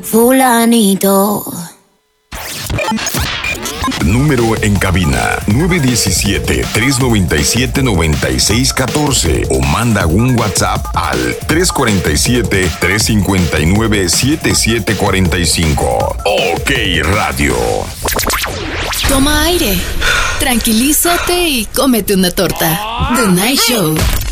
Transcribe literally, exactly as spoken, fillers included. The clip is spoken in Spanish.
Fulanito. Número en cabina nueve uno siete, tres nueve siete, nueve seis uno cuatro o manda un WhatsApp al tres cuatro siete, tres cinco nueve, siete siete cuatro cinco. OK Radio. Toma aire, tranquilízate y cómete una torta. The Night Show.